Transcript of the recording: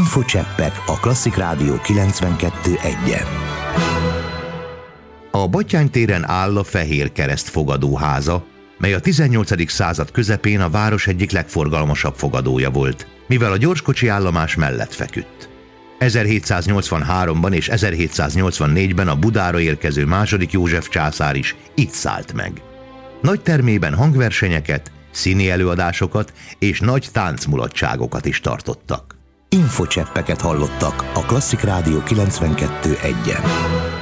Infocseppek a Klasszik Rádió 92.1-en. A Batthyány téren áll a Fehér Kereszt fogadóháza, mely a 18. század közepén a város egyik legforgalmasabb fogadója volt, mivel a gyorskocsi állomás mellett feküdt. 1783-ban és 1784-ben a Budára érkező II. József császár is itt szállt meg. Nagy termében hangversenyeket, színi előadásokat és nagy táncmulatságokat is tartottak. Infocseppeket hallottak a Klasszik Rádió 92.1-en.